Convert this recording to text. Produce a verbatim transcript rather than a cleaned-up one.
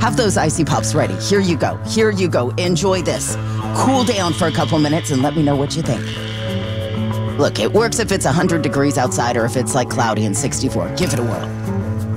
have those icy pops ready. Here you go. Here you go. Enjoy this. Cool down for a couple minutes and let me know what you think. Look, it works if it's one hundred degrees outside or if it's like cloudy and sixty-four. Give it a whirl.